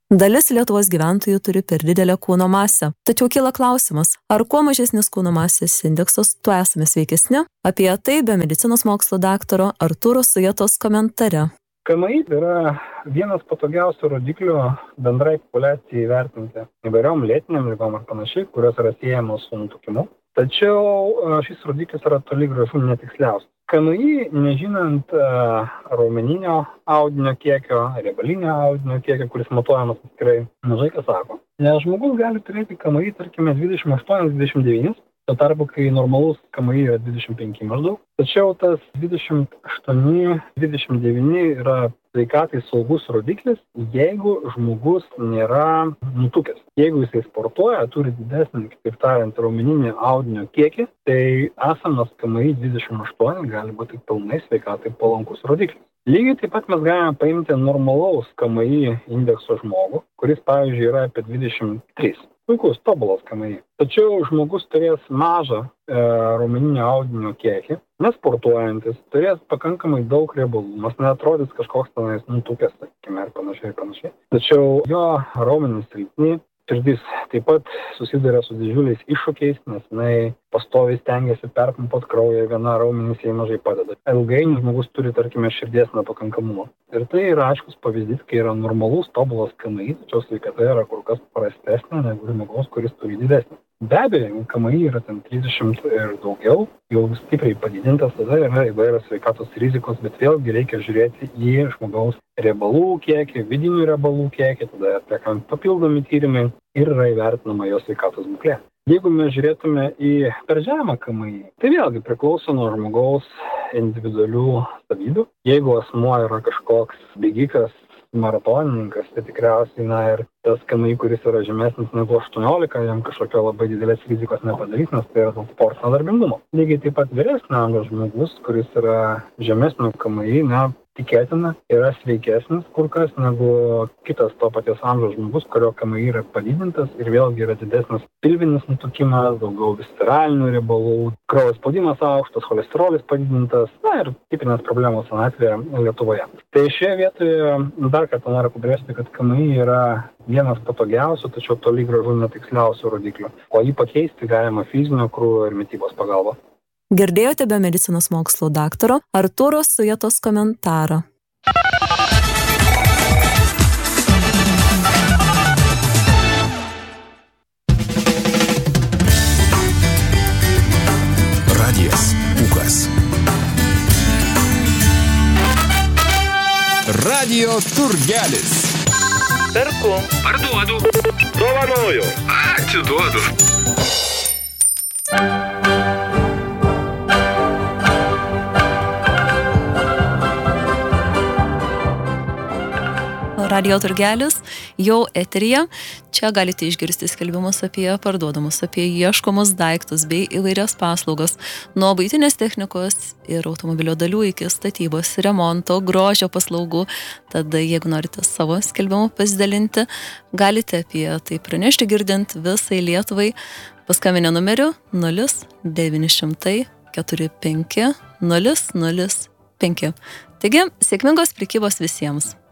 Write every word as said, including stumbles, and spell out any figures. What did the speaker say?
Dalis Lietuvos gyventojų turi per didelę kūno masę. Tačiau kyla klausimas, ar kuo mažesnis kūno masės indeksas, tuo esame sveikesni? Apie tai biomedicinos mokslo daktaro Artūro Sujatos komentare. K M I yra vienas patogiausių rodiklių bendrai populiacijai įvertinti įvairiom lėtiniam ligom ar panašiai, kurios yra siejamos su nutukimu. Tačiau šis rodiklis yra toli gražu netiksliausias. K M I, nežinant uh, raumeninio audinio kiekio, riebalinio audinio kiekio, kuris matuojamas atskirai, mažai ką sako. Nes žmogus gali turėti K M I, tarkime, dvidešimt aštuoni dvidešimt devyni, tuo tarpu, kai normalus K M I yra dvidešimt penki maždaug. Tačiau tas dvidešimt aštuoni dvidešimt devyni yra sveikatai saugus rodiklis, jeigu žmogus nėra nutukęs. Jeigu jisai sportuoja, turi didesnį, kaip tariant, raumeninį audinio kiekį, tai esamas K M I dvidešimt aštuoni gali būti pilnai sveikatai palankus rodiklis. Lygiai taip pat mes galime paimti normalaus K M I indekso žmogų, kuris, pavyzdžiui, yra apie dvidešimt trys. Puikus, tobulas K M I. Tačiau žmogus turės mažą e, raumeninio audinio kiekį, nesportuojantis, turės pakankamai daug riebalų, nes neatrodys kažkoks tenais nutukęs, sakykime, ir panašiai, ir panašiai. Tačiau jo raumenys silpni, širdis taip pat susiduria su didžiuliais iššūkiais, nes jinai pastoviai stengiasi perpumpuoti kraują, viena raumenys jai mažai padeda. Ilgainiui žmogus turi, tarkime, širdies nepakankamumą. Ir tai yra aiškus pavyzdys, kai yra normalus, tobulas K M I, tačiau sveikata yra kur kas prastesnė negu žmogaus, kuris turi didesnį. Be abejo, K M I yra ten trisdešimt ir daugiau, jau stipriai padidintas, tada yra įvairios sveikatos rizikos, bet vėlgi reikia žiūrėti į žmogaus riebalų kiekį, vidinių riebalų kiekį, tada atliekami papildomi tyrimai ir yra įvertinama jo sveikatos būklė. Jeigu mes žiūrėtume į per žemą K M I, tai vėlgi priklauso nuo žmogaus individualių savybių. Jeigu asmuo yra kažkoks bėgikas, maratonininkas, tai tikriausiai, na ir tas K M I, kuris yra žemesnis negu aštuoniolika, jam kažkokio labai didelės rizikos nepadarys, nes tai yra daug sportinio darbingumo. Lygiai taip pat vyresnio amžiaus žmogus, kuris yra žemesnio K M I, na, tikėtina, yra sveikesnis kur kas negu kitas to paties amžiaus žmogus, kurio K M I yra padidintas ir vėlgi yra didesnis pilvinis nutukimas, daugiau visceralinių riebalų, kraujo spaudimas aukštas, cholesterolis padidintas, na ir tipinės problemos senatvėje Lietuvoje. Tai šioje vietoje dar kartą noriu pabrėžti, kad K M I yra vienas patogiausių, tačiau toli gražu netiksliausių rodiklių, o jį pakeisti galima fizinio krūvio ir mitybos pagalba. Girdėjote biomedicinos mokslo daktaro Artūro Sujatos komentarą. Radijas Pūkas. Radio turgelis. Perku. Parduodu. Dovanoju. Atiduodu. Radio turgelis jau eteryje. Čia galite išgirsti skelbimus apie parduodamus, apie ieškomus daiktus bei įvairias paslaugas, nuo buitinės technikos ir automobilio dalių iki statybos, remonto, grožio paslaugų. Tad jeigu norite savo skelbimu pasidalinti, galite apie tai pranešti girdint visai Lietuvai paskambinę numeriu nulis devyni šimtai keturi penki nulis nulis penki. Taigi, sėkmingos prekybos visiems.